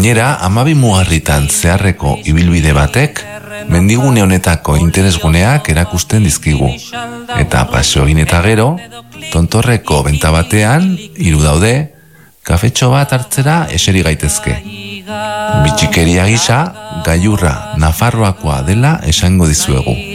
Gainera, 12 mugarritan zeharreko ibilbide batek mendigune honetako interesguneak erakusten dizkigu. Eta paseo egin eta gero, tontorreko benta batean, 3 daude, kafetxo bat hartzera eseri gaitezke. Bitxikeria gisa, gailurra Nafarroakoa dela esango dizuegu.